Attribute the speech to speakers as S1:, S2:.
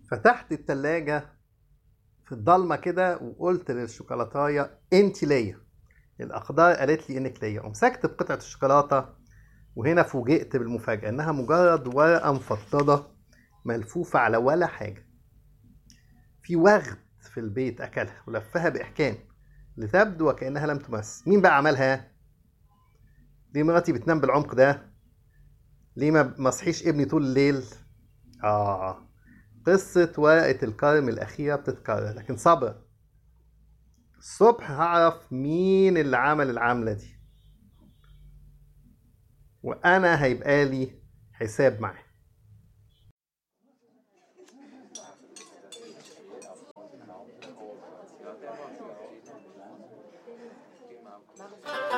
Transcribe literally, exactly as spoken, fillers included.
S1: فتحت التلاجة في الضلمة كده وقلت للشوكولاتاية انت ليا. الأقدار قالت لي انك ليا، ومسكت بقطعة الشوكولاتة. وهنا فوجئت بالمفاجأة انها مجرد ورقة مفضضة ملفوفة على ولا حاجة. في وغد في البيت أكلها ولفها بإحكام لتبدو وكأنها لم تمس. مين بقى عملها؟ ليه مراتي بتنام بالعمق ده؟ ليه ما ما صحيش ابني طول الليل؟ آه، قصة ورقة الكرم الأخيرة بتتكرر، لكن صبر. الصبح هعرف مين اللي عمل العملة دي، وأنا هيبقى لي حساب معاه.